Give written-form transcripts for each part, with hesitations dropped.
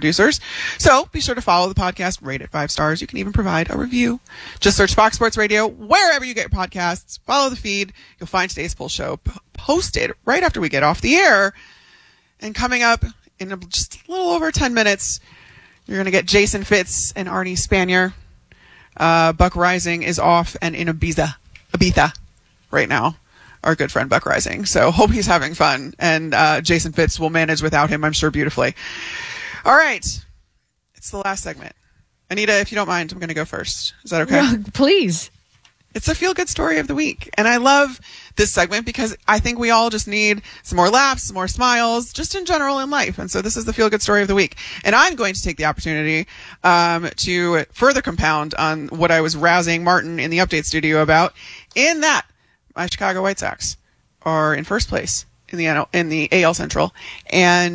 producers. So be sure to follow the podcast, rate it 5 stars. You can even provide a review. Just search Fox Sports Radio wherever you get your podcasts. Follow the feed. You'll find today's full show posted right after we get off the air. And coming up in just a little over 10 minutes, you're going to get Jason Fitz and Arnie Spanier. Buck Rising is off and in Ibiza right now. Our good friend Buck Rising. So hope he's having fun. And Jason Fitz will manage without him, I'm sure, beautifully. All right. It's the last segment. Anita, if you don't mind, I'm going to go first. Is that okay? No, please. It's a feel-good story of the week. And I love this segment because I think we all just need some more laughs, some more smiles, just in general in life. And so this is the feel-good story of the week. And I'm going to take the opportunity to further compound on what I was rousing Martin in the update studio about, in that my Chicago White Sox are in first place in the AL Central. And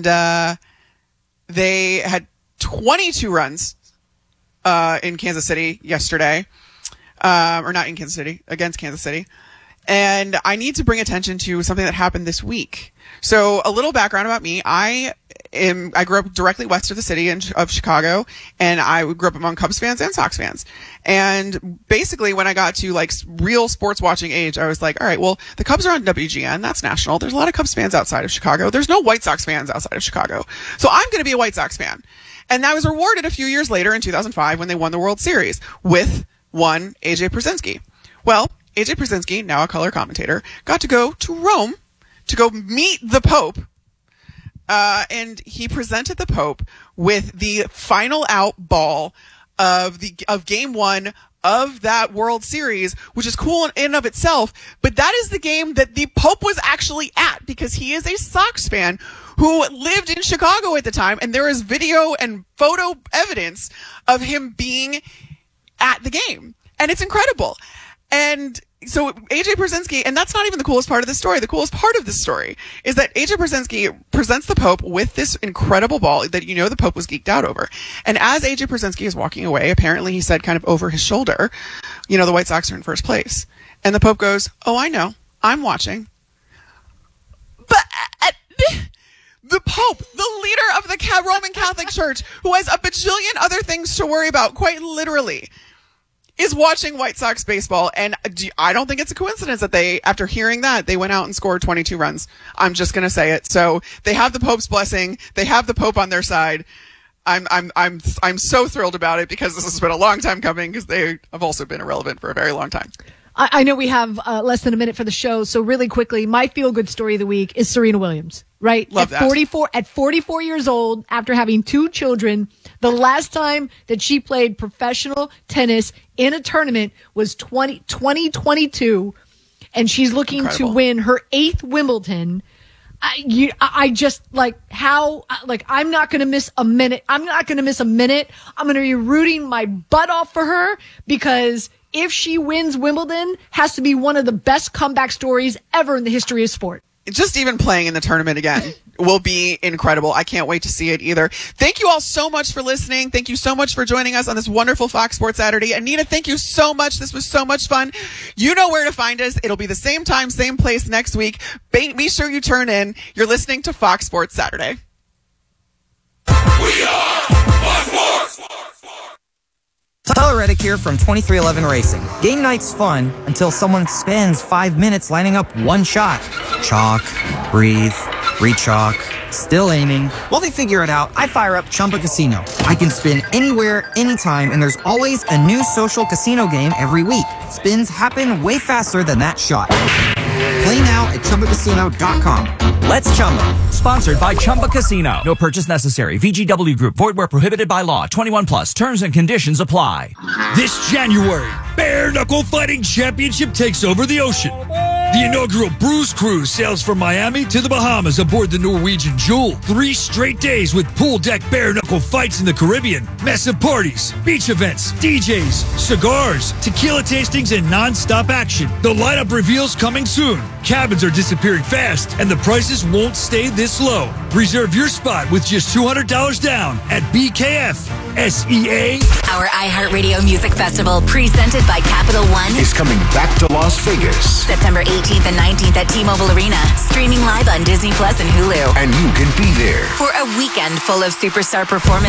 they had 22 runs in Kansas City yesterday. Or not in Kansas City, against Kansas City. And I need to bring attention to something that happened this week. So a little background about me. I grew up directly west of the city of Chicago, and I grew up among Cubs fans and Sox fans. And basically when I got to like real sports watching age, I was like, all right, well, the Cubs are on WGN. That's national. There's a lot of Cubs fans outside of Chicago. There's no White Sox fans outside of Chicago. So I'm going to be a White Sox fan. And I was rewarded a few years later in 2005 when they won the World Series with one AJ Pierzynski. Well, AJ Pierzynski, now a color commentator, got to go to Rome to go meet the Pope. And he presented the Pope with the final out ball of game 1 of that World Series, which is cool in and of itself. But that is the game that the Pope was actually at, because he is a Sox fan who lived in Chicago at the time. And there is video and photo evidence of him being at the game. And it's incredible. And so AJ Pierzynski, and that's not even the coolest part of the story. The coolest part of this story is that AJ Pierzynski presents the Pope with this incredible ball that, the Pope was geeked out over. And as AJ Pierzynski is walking away, apparently he said kind of over his shoulder, the White Sox are in first place. And the Pope goes, oh, I know. I'm watching. But the Pope, the leader of the Roman Catholic Church, who has a bajillion other things to worry about, quite literally, is watching White Sox baseball. And I don't think it's a coincidence that after hearing that, they went out and scored 22 runs. I'm just going to say it. So they have the Pope's blessing. They have the Pope on their side. I'm so thrilled about it, because this has been a long time coming, because they have also been irrelevant for a very long time. I know we have less than a minute for the show, so really quickly, my feel-good story of the week is Serena Williams, right? Love that. At 44 years old, after having 2 children, the last time that she played professional tennis in a tournament was 2022, and she's looking Incredible. to win her 8th Wimbledon. I just I'm not going to miss a minute. I'm going to be rooting my butt off for her, because if she wins Wimbledon, has to be one of the best comeback stories ever in the history of sport. Just even playing in the tournament again will be incredible. I can't wait to see it either. Thank you all so much for listening. Thank you so much for joining us on this wonderful Fox Sports Saturday. Anita, thank you so much. This was so much fun. You know where to find us. It'll be the same time, same place next week. Be sure you turn in. You're listening to Fox Sports Saturday. We are Fox Sports! Tyler Reddick here from 2311 Racing. Game night's fun until someone spends 5 minutes lining up one shot. Chalk, breathe, re-chalk, still aiming. While they figure it out, I fire up Chumba Casino. I can spin anywhere, anytime, and there's always a new social casino game every week. Spins happen way faster than that shot. Play now at ChumbaCasino.com. Let's Chumba. Sponsored by Chumba Casino. No purchase necessary. VGW Group. Void where prohibited by law. 21 plus. Terms and conditions apply. This January, Bare Knuckle Fighting Championship takes over the ocean. The inaugural Bruise Cruise sails from Miami to the Bahamas aboard the Norwegian Jewel. 3 straight days with pool deck bare knuckle fights in the Caribbean, massive parties, beach events, DJs, cigars, tequila tastings, and non-stop action. The lineup reveals coming soon. Cabins are disappearing fast, and the prices won't stay this low. Reserve your spot with just $200 down at BKF SEA. Our iHeartRadio Music Festival, presented by Capital One, is coming back to Las Vegas. September 18th and 19th at T-Mobile Arena. Streaming live on Disney Plus and Hulu. And you can be there for a weekend full of superstar performances.